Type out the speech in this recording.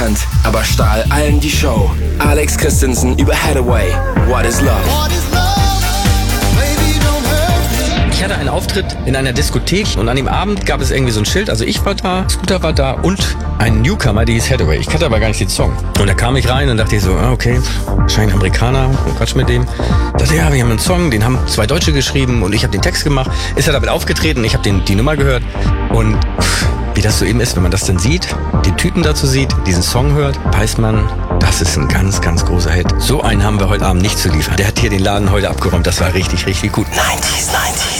unbekannt, aber stahl allen die Show. Alex Christensen über Hathaway. What is Love? Ich hatte einen Auftritt in einer Diskothek und an dem Abend gab es irgendwie so ein Schild. Also ich war da, Scooter war da und ein Newcomer, die hieß Hathaway. Ich kannte aber gar nicht den Song. Und da kam ich rein und dachte ich so, okay, wahrscheinlich Amerikaner, und Quatsch mit dem. Dachte, ja, wir haben einen Song, den haben 2 Deutsche geschrieben und ich habe den Text gemacht. Ist er damit aufgetreten, ich habe die Nummer gehört und wie das so eben ist, wenn man das dann sieht, den Typen dazu sieht, diesen Song hört, weiß man, das ist ein ganz, ganz großer Hit. So einen haben wir heute Abend nicht zu liefern. Der hat hier den Laden heute abgeräumt, das war richtig, richtig gut. 90s.